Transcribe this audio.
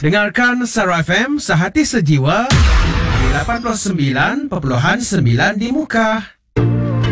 Dengarkan Sara FM, sehati sejiwa, 89.9 di Muka.